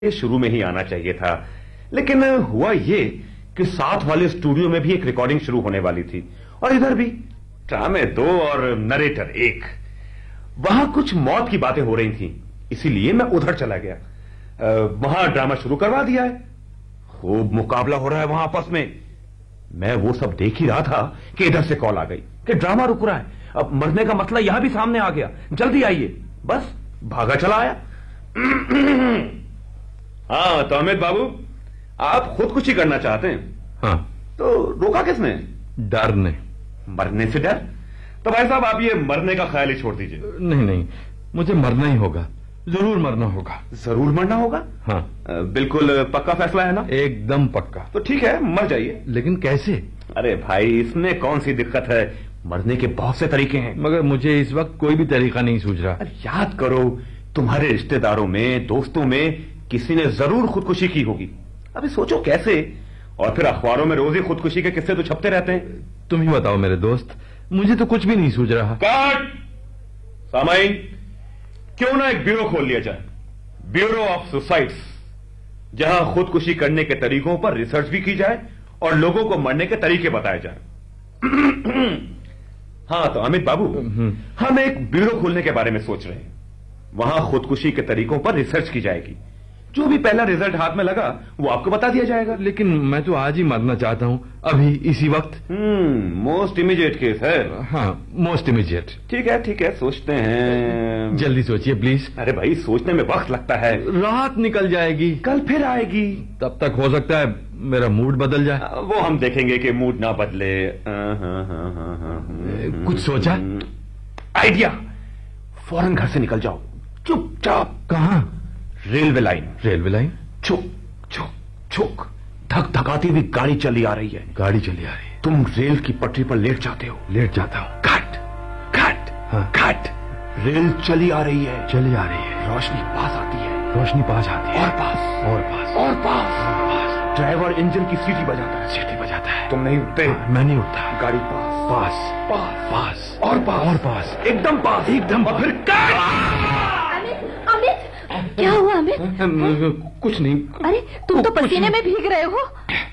ये शुरू में ही आना चाहिए था, लेकिन हुआ ये कि साथ वाले स्टूडियो में भी एक रिकॉर्डिंग शुरू होने वाली थी और इधर भी ड्रामे 2 और नरेटर 1। वहां कुछ मौत की बातें हो रही थी, इसीलिए मैं उधर चला गया। वहां ड्रामा शुरू करवा दिया है, खूब मुकाबला हो रहा है वहां आपस में। मैं वो सब देख ही रहा था कि इधर से कॉल आ गई कि ड्रामा रुक रहा है, अब मरने का मसला यहां भी सामने आ गया, जल्दी आइए। बस भागा चला आया। हाँ तो अमित बाबू, आप खुदकुशी करना चाहते हैं? हाँ। तो रोका किसने? डर ने। मरने से डर? तो भाई साहब आप ये मरने का ख्याल ही छोड़ दीजिए। नहीं नहीं, मुझे मरना ही होगा, जरूर मरना होगा। जरूर मरना होगा? हाँ। बिल्कुल पक्का फैसला है ना? एकदम पक्का। तो ठीक है, मर जाइए। लेकिन कैसे? अरे भाई, इसमें कौन सी दिक्कत है, मरने के बहुत से तरीके हैं। मगर मुझे इस वक्त कोई भी तरीका नहीं सूझ रहा। अरे याद करो, तुम्हारे रिश्तेदारों में, दोस्तों में किसी ने जरूर खुदकुशी की होगी। अभी सोचो कैसे, और फिर अखबारों में रोज ही खुदकुशी के किस्से तो छपते रहते हैं। तुम ही बताओ मेरे दोस्त, मुझे तो कुछ भी नहीं सूझ रहा। काट! सामाइन, क्यों ना एक ब्यूरो खोल लिया जाए, ब्यूरो ऑफ सुसाइड्स, जहां खुदकुशी करने के तरीकों पर रिसर्च भी की जाए और लोगों को मरने के तरीके बताए जाए। हाँ तो अमित बाबू, हम एक ब्यूरो खोलने के बारे में सोच रहे हैं। वहां खुदकुशी के तरीकों पर रिसर्च की जाएगी, जो भी पहला रिजल्ट हाथ में लगा वो आपको बता दिया जाएगा। लेकिन मैं तो आज ही मरना चाहता हूँ, अभी इसी वक्त। मोस्ट इमीडिएट केस है। हाँ, मोस्ट इमीडिएट। ठीक है, सोचते हैं। जल्दी सोचिए प्लीज। अरे भाई, सोचने में वक्त लगता है। रात निकल जाएगी, कल फिर आएगी, तब तक हो सकता है मेरा मूड बदल जाए। वो हम देखेंगे कि मूड ना बदले। कुछ सोचा? आइडिया, फौरन घर से निकल जाओ चुपचाप। कहाँ? Railway line. Railway line? छुक छुक छुक, धक धकाती हुई गाड़ी चली आ रही है। गाड़ी चली आ रही है। तुम रेल की पटरी पर लेट जाते हो। लेट जाता हूँ। Cut cut. हाँ। कट। रेल चली आ रही है। चली आ रही है। रोशनी पास आती है। रोशनी पास आती है। और पास और पास और पास। ड्राइवर इंजन की सीटी बजाता है। सीटी बजाता है। तुम नहीं उठते। मैं नहीं उठता। गाड़ी पास पास पास पास और पास और पास, एकदम पास, एकदम। और फिर कट। अमित, क्या हुआ अमित? कुछ नहीं। अरे तुम तो पसीने में भीग रहे हो।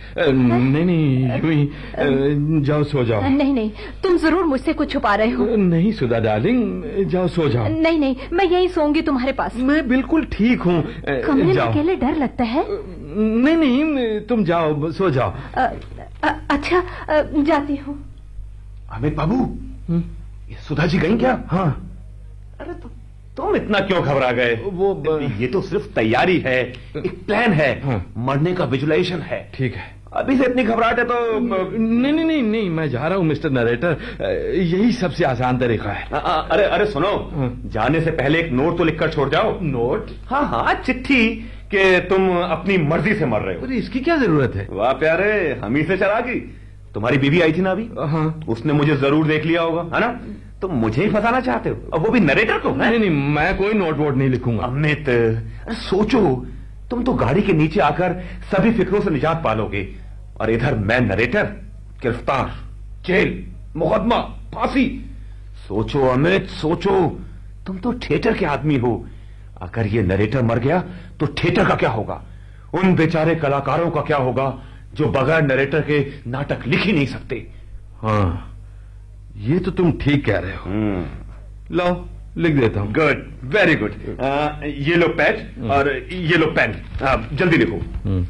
नहीं, यूं ही। जाओ सो जाओ। नहीं, तुम जरूर मुझसे कुछ छुपा रहे हो। नहीं सुधा डार्लिंग, जाओ सो जाओ। नहीं, मैं यहीं सोऊंगी तुम्हारे पास। मैं बिल्कुल ठीक हूँ। कमरे में अकेले डर लगता है। नहीं, तुम जाओ, सो जाओ। अच्छा, जाती हूँ। अमित बाबू, ये सुधा जी गई क्या? हाँ। अरे तुम इतना क्यों घबरा गए? वो ये तो सिर्फ तैयारी है, एक प्लान है। हाँ। मरने का विजुलाइजेशन है। ठीक है। अभी से इतनी घबराहट है तो नहीं, मैं जा रहा हूँ मिस्टर नरेटर, यही सबसे आसान तरीका है। अरे सुनो, जाने से पहले एक नोट तो लिखकर छोड़ जाओ। नोट? हाँ, चिट्ठी कि तुम अपनी मर्जी से मर रहे हो। अरे इसकी क्या जरूरत है? वाह प्यारे, हम ही से चला गई। तुम्हारी बीवी आई थी ना अभी? हाँ। उसने मुझे जरूर देख लिया होगा, है ना? तुम मुझे ही फंसाना चाहते हो, और वो भी नरेटर को? नहीं, मैं कोई नोट वोट नहीं लिखूंगा। अमित, सोचो, तुम तो गाड़ी के नीचे आकर सभी फिक्रों से निजात पालोगे, और इधर मैं नरेटर, गिरफ्तार, जेल, मुकदमा, फांसी। सोचो अमित, सोचो, तुम तो थिएटर के आदमी हो। अगर ये नरेटर मर गया तो थिएटर का क्या होगा? उन बेचारे कलाकारों का क्या होगा जो बगैर नरेटर के नाटक लिख ही नहीं सकते। हाँ, ये तो तुम ठीक कह रहे हो। लो, लिख देता हूँ। Good, very good. ये लो पैड और ये लो पेन, जल्दी लिखो।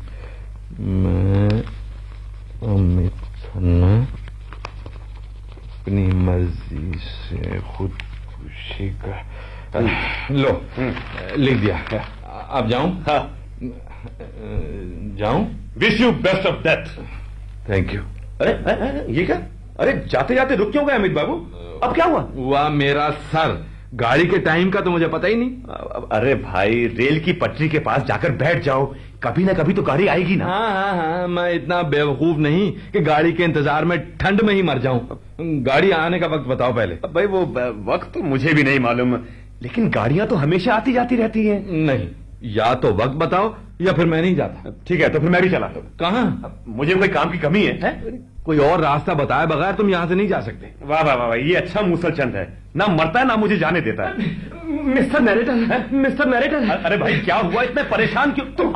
मैं अमित खन्ना अपनी मर्जी से खुदकुशी का। लो, लिख दिया। अब जाऊं? हाँ। जाऊं? Wish you best of death. Thank you. अरे ये क्या? अरे जाते जाते रुक क्यों गए अमित बाबू? अब क्या हुआ? मेरा सर, गाड़ी के टाइम का तो मुझे पता ही नहीं। अरे भाई, रेल की पटरी के पास जाकर बैठ जाओ, कभी ना कभी तो गाड़ी आएगी ना। हाँ, मैं इतना बेवकूफ नहीं कि गाड़ी के इंतजार में ठंड में ही मर जाऊं। गाड़ी आने का वक्त बताओ पहले। भाई वो वक्त तो मुझे भी नहीं मालूम, लेकिन गाड़ियां तो हमेशा आती जाती रहती हैं। नहीं, या तो वक्त बताओ या फिर मैं नहीं जाता। ठीक है, तो फिर मैं भी चला। कहाँ? मुझे कोई काम की कमी है? कोई और रास्ता बताए बगैर तुम यहां से नहीं जा सकते। वाह वाह वाह, ये अच्छा मूसलचंद है, ना मरता है ना मुझे जाने देता है। Mister narrator, mister narrator. अरे भाई क्या हुआ, इतने परेशान क्यों तुम?